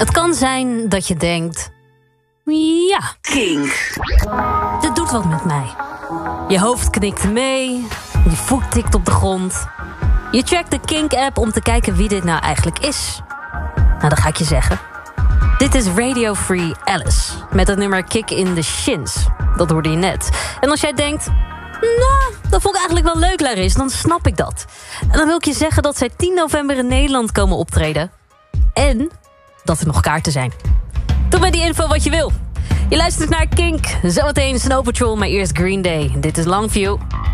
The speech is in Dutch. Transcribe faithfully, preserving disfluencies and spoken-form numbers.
Het kan zijn dat je denkt... Ja, Kink. dit doet wat met mij. Je hoofd knikt mee, je voet tikt op de grond. Je checkt de Kink-app om te kijken wie dit nou eigenlijk is. Nou, dan ga ik je zeggen. Dit is Radio Free Alice met het nummer Kick in the Shins. Dat hoorde je net. En als jij denkt... Nou, dat vond ik eigenlijk wel leuk, Laris, dan snap ik dat. En dan wil ik je zeggen dat zij tien november in Nederland komen optreden. En dat er nog kaarten zijn. Doe bij die info wat je wil. Je luistert naar Kink. Zometeen Snow Patrol, maar eerst Green Day. Dit is Longview.